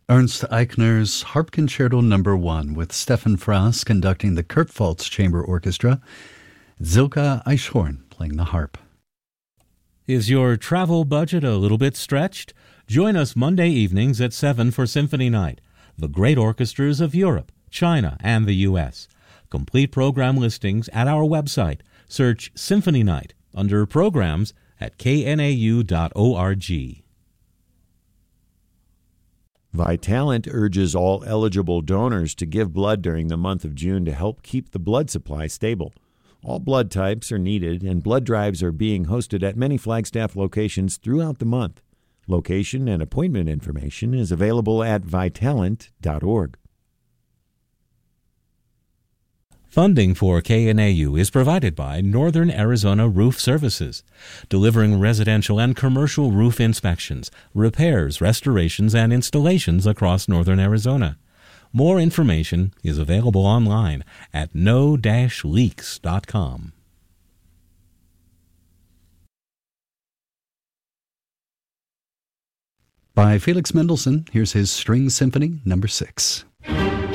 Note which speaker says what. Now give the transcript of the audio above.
Speaker 1: Ernst Eichner's Harp Concerto No. 1 with Stefan Frass conducting the Kurpfalz Chamber Orchestra, Zilka Eichhorn playing the harp.
Speaker 2: Is your travel budget a little bit stretched? Join us Monday evenings at 7 for Symphony Night, the great orchestras of Europe, China, and the U.S. Complete program listings at our website. Search Symphony Night under Programs at knau.org.
Speaker 3: Vitalant urges all eligible donors to give blood during the month of June to help keep the blood supply stable. All blood types are needed, and blood drives are being hosted at many Flagstaff locations throughout the month. Location and appointment information is available at vitalant.org.
Speaker 2: Funding for KNAU is provided by Northern Arizona Roof Services, delivering residential and commercial roof inspections, repairs, restorations, and installations across Northern Arizona. More information is available online at no-leaks.com.
Speaker 1: By Felix Mendelssohn, here's his String Symphony No. 6.